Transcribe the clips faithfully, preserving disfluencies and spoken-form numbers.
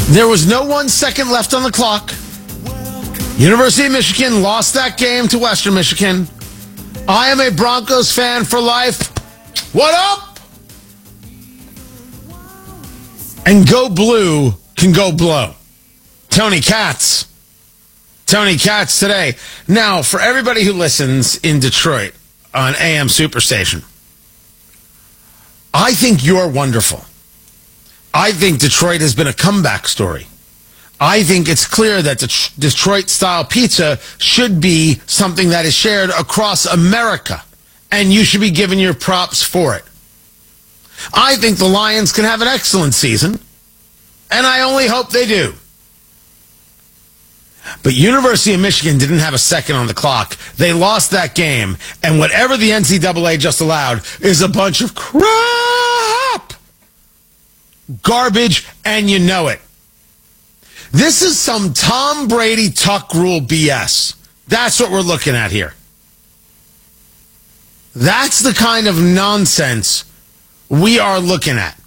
There was no one second left on the clock. University of Michigan lost that game to Western Michigan. I am a Broncos fan for life. What up? And Go Blue can go blow. Tony Katz. Tony Katz today. Now, for everybody who listens in Detroit on A M Superstation, I think you're wonderful. I think Detroit has been a comeback story. I think it's clear that the Detroit-style pizza should be something that is shared across America, and you should be given your props for it. I think the Lions can have an excellent season, and I only hope they do. But University of Michigan didn't have a second on the clock. They lost that game, and whatever the N C double A just allowed is a bunch of crap. Garbage, and you know it. This is some Tom Brady tuck rule B S. That's what we're looking at here. That's the kind of nonsense we are looking at.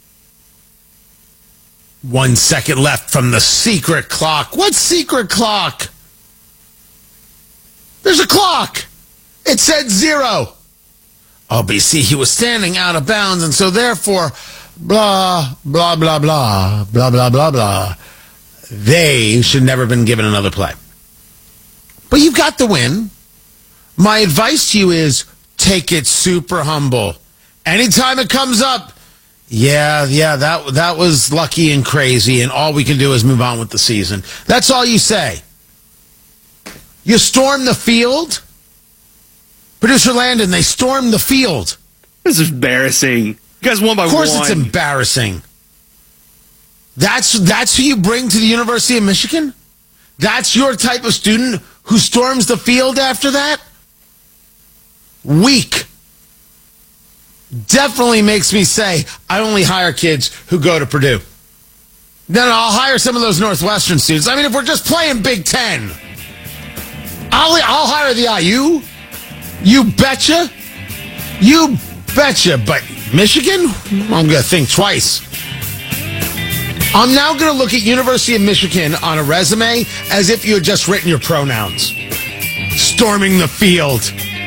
One second left from the secret clock. What secret clock? There's a clock. It said zero. Oh, but you see, he was standing out of bounds, and so therefore, blah, blah, blah, blah, blah, blah, blah, blah. They should never have been given another play. But you've got the win. My advice to you is take it super humble. Anytime it comes up, yeah, yeah, that that was lucky and crazy, and all we can do is move on with the season. That's all you say. You storm the field. Producer Landon, they stormed the field. This is embarrassing. You guys won by one. Of course it's embarrassing. That's that's who you bring to the University of Michigan? That's your type of student who storms the field after that? Weak. Definitely makes me say, I only hire kids who go to Purdue. Then I'll hire some of those Northwestern students. I mean, if we're just playing Big Ten, I'll, I'll hire the I U. You betcha. You betcha. But Michigan? I'm going to think twice. I'm now going to look at University of Michigan on a resume as if you had just written your pronouns. Storming the field.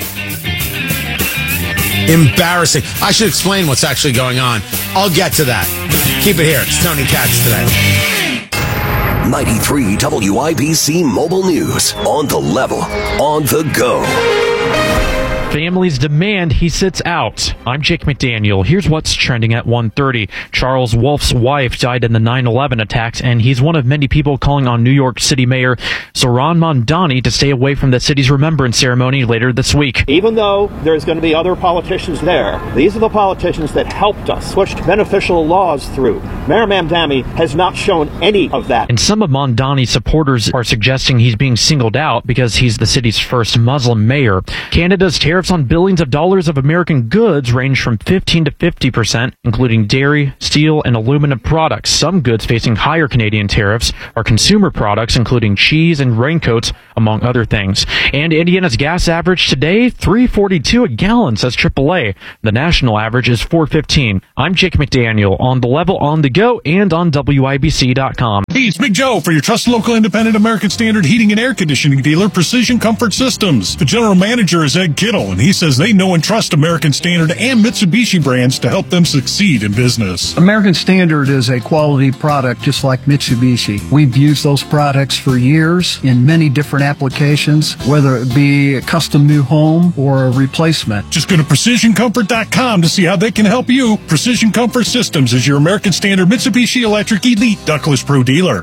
Embarrassing. I should explain what's actually going on. I'll get to that. Keep it here. It's Tony Katz today. ninety-three W I B C Mobile News. On the level. On the go. Families demand he sits out. I'm Jake McDaniel. Here's what's trending at one thirty. Charles Wolf's wife died in the nine eleven attacks, and he's one of many people calling on New York City Mayor Zohran Mamdani to stay away from the city's remembrance ceremony later this week. Even though there's going to be other politicians there, these are the politicians that helped us, pushed beneficial laws through. Mayor Mamdani has not shown any of that. And some of Mamdani's supporters are suggesting he's being singled out because he's the city's first Muslim mayor. Canada's tariffs on billions of dollars of American goods range from fifteen to fifty percent, including dairy, steel, and aluminum products. Some goods facing higher Canadian tariffs are consumer products, including cheese and raincoats, among other things. And Indiana's gas average today, three forty-two a gallon, says triple A. The national average is four fifteen. I'm Jake McDaniel, on the level, on the go, and on W I B C dot com. Hey, it's Big Joe for your trusted local independent American Standard heating and air conditioning dealer, Precision Comfort Systems. The general manager is Ed Kittle, and he says they know and trust American Standard and Mitsubishi brands to help them succeed in business. American Standard is a quality product just like Mitsubishi. We've used those products for years in many different applications, whether it be a custom new home or a replacement. Just go to precision comfort dot com to see how they can help you. Precision Comfort Systems is your American Standard Mitsubishi Electric Elite Ductless Pro dealer.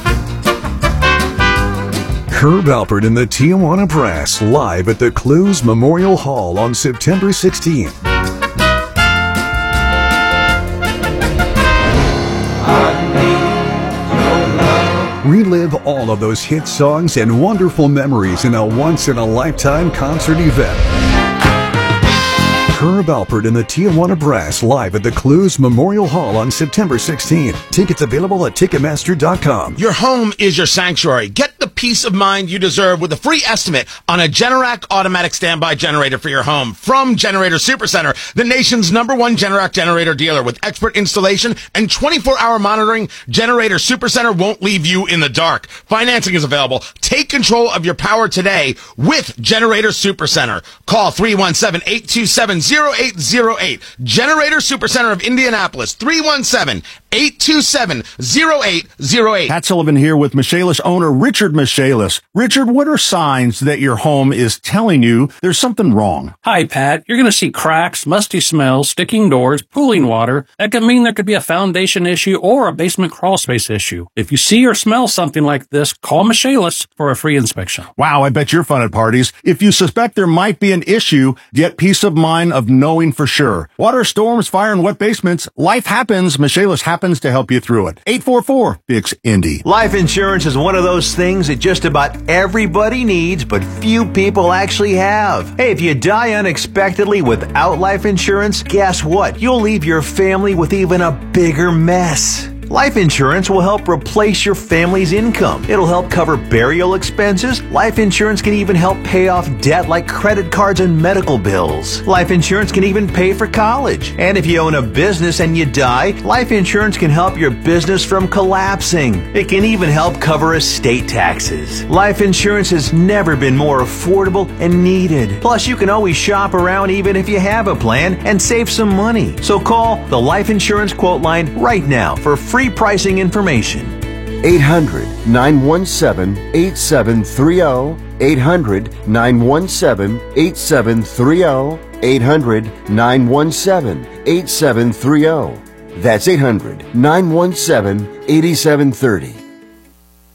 Herb Alpert and the Tijuana Brass, live at the Clues Memorial Hall on September sixteenth. Relive all of those hit songs and wonderful memories in a once-in-a-lifetime concert event. Herb Alpert and the Tijuana Brass live at the Clues Memorial Hall on September sixteenth. Tickets available at Ticketmaster dot com. Your home is your sanctuary. Get the peace of mind you deserve with a free estimate on a Generac automatic standby generator for your home from Generator Supercenter, the nation's number one Generac generator dealer. With expert installation and twenty-four hour monitoring, Generator Supercenter won't leave you in the dark. Financing is available. Take control of your power today with Generator Supercenter. Call three one seven, eight two seven, zero eight zero eight. Generator Supercenter of Indianapolis, three one seven, eight two seven, zero eight zero eight. Pat Sullivan here with Michaelis owner Richard Michaelis. Richard, what are signs that your home is telling you there's something wrong? Hi, Pat. You're going to see cracks, musty smells, sticking doors, pooling water. That could mean there could be a foundation issue or a basement crawl space issue. If you see or smell something like this, call Michaelis for a free inspection. Wow, I bet you're fun at parties. If you suspect there might be an issue, get peace of mind of knowing for sure. Water, storms, fire, and wet basements. Life happens. Michaelis happens to help you through it. eight four four, fix Indy. Life insurance is one of those things that just about everybody needs, but few people actually have. Hey, if you die unexpectedly without life insurance, guess what? You'll leave your family with even a bigger mess. Life insurance will help replace your family's income. It'll help cover burial expenses. Life insurance can even help pay off debt like credit cards and medical bills. Life insurance can even pay for college. And if you own a business and you die, life insurance can help your business from collapsing. It can even help cover estate taxes. Life insurance has never been more affordable and needed. Plus, you can always shop around even if you have a plan and save some money. So call the Life Insurance Quote Line right now for free pricing information. eight hundred, nine one seven, eight seven three zero. eight hundred, nine one seven, eight seven three zero. eight hundred, nine one seven, eight seven three zero. That's eight hundred, nine one seven, eight seven three zero.